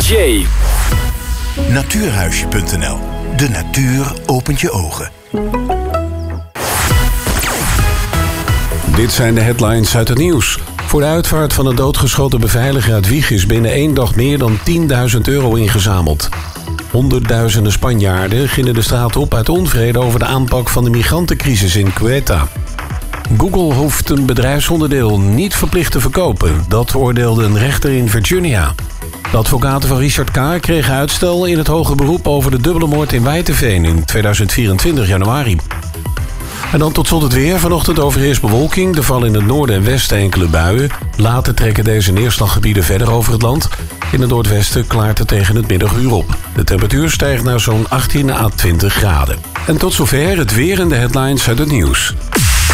J. Natuurhuisje.nl. De natuur opent je ogen. Dit zijn de headlines uit het nieuws. Voor de uitvaart van een doodgeschoten beveiliger uit Wieg is binnen 1 dag meer dan €10.000 ingezameld. Honderdduizenden Spanjaarden gingen de straat op uit onvrede over de aanpak van de migrantencrisis in Ceuta. Google hoeft een bedrijfsonderdeel niet verplicht te verkopen. Dat oordeelde een rechter in Virginia. De advocaten van Richard Kahr kregen uitstel in het hoger beroep over de dubbele moord in Wijteveen in 2024 januari. En dan tot slot het weer. Vanochtend overheerst bewolking. Er vallen in het noorden en westen enkele buien. Later trekken deze neerslaggebieden verder over het land. In het noordwesten klaart het tegen het middaguur op. De temperatuur stijgt naar zo'n 18 à 20 graden. En tot zover het weer en de headlines uit het nieuws.